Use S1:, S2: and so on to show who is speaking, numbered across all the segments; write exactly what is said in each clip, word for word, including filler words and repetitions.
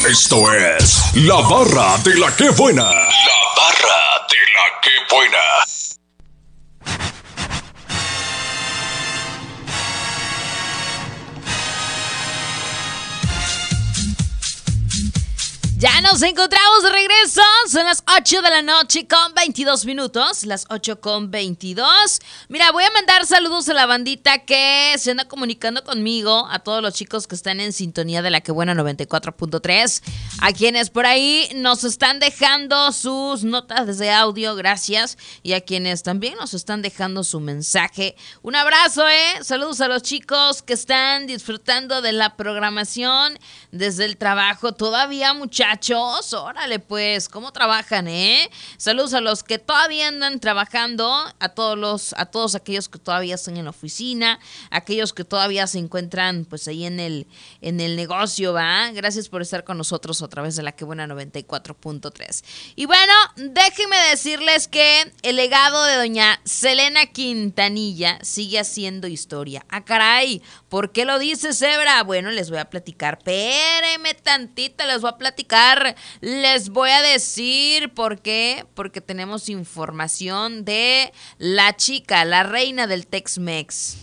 S1: Esto es La Barra de la Que Buena. La Barra de la Que Buena.
S2: Ya nos encontramos de regreso, son las ocho de la noche con veintidós minutos, las ocho con veintidós. Mira, voy a mandar saludos a la bandita que se anda comunicando conmigo, a todos los chicos que están en sintonía de la Que Buena noventa y cuatro punto tres, a quienes por ahí nos están dejando sus notas de audio, gracias, y a quienes también nos están dejando su mensaje. Un abrazo, eh, saludos a los chicos que están disfrutando de la programación desde el trabajo, todavía muchachos. Muchachos, órale pues, ¿cómo trabajan, eh? Saludos a los que todavía andan trabajando, a todos los, a todos aquellos que todavía están en la oficina, aquellos que todavía se encuentran pues ahí en el, en el negocio, ¿va? Gracias por estar con nosotros a través de la Que Buena noventa y cuatro punto tres. Y bueno, déjenme decirles que el legado de doña Selena Quintanilla sigue haciendo historia. Ah, caray, ¿por qué lo dice Zebra? Bueno, les voy a platicar, espérenme tantito, les voy a platicar. Les voy a decir por qué, porque tenemos información de la chica, la reina del Tex-Mex.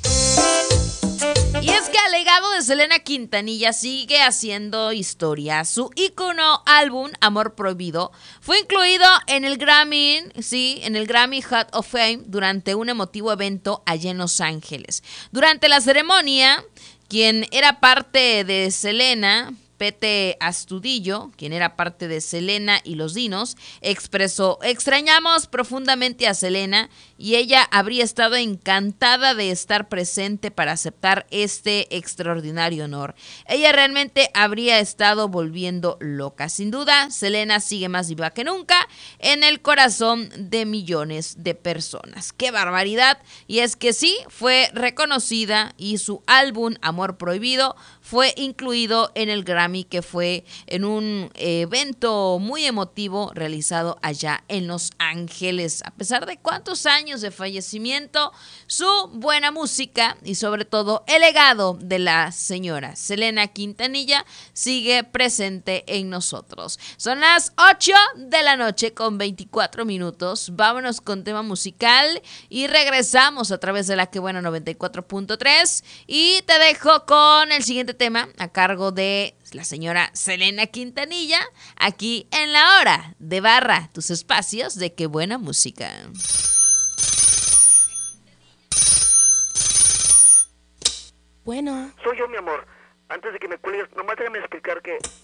S2: Y es que el legado de Selena Quintanilla sigue haciendo historia. Su ícono álbum, Amor Prohibido, fue incluido en el Grammy, sí, en el Grammy Hall of Fame durante un emotivo evento allá en Los Ángeles. Durante la ceremonia, quien era parte de Selena, Pete Astudillo, quien era parte de Selena y los Dinos, expresó: extrañamos profundamente a Selena y ella habría estado encantada de estar presente para aceptar este extraordinario honor. Ella realmente habría estado volviendo loca. Sin duda, Selena sigue más viva que nunca en el corazón de millones de personas. ¡Qué barbaridad! Y es que sí, fue reconocida y su álbum Amor Prohibido fue incluido en el Grammy, que fue en un evento muy emotivo realizado allá en Los Ángeles. A pesar de cuántos años de fallecimiento, su buena música y sobre todo el legado de la señora Selena Quintanilla sigue presente en nosotros. Son las ocho de la noche con veinticuatro minutos. Vámonos con tema musical y regresamos a través de la Que Buena noventa y cuatro punto tres y te dejo con el siguiente tema a cargo de la señora Selena Quintanilla, aquí en la hora de Barra, tus espacios de Qué Buena Música.
S3: Bueno.
S4: Soy yo, mi amor. Antes de que me cuelgues, nomás déjame explicar que